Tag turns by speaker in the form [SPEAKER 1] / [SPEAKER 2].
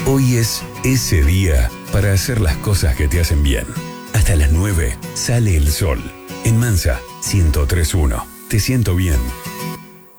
[SPEAKER 1] Hoy es ese día para hacer las cosas que te hacen bien. Hasta las 9 sale el sol. En Mansa 103.1. Te siento bien.